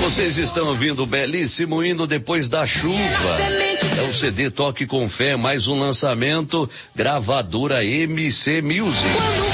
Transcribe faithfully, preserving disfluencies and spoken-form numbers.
Vocês estão ouvindo o belíssimo hino Depois da Chuva. É o C D Toque com Fé, mais um lançamento, gravadora M C Music.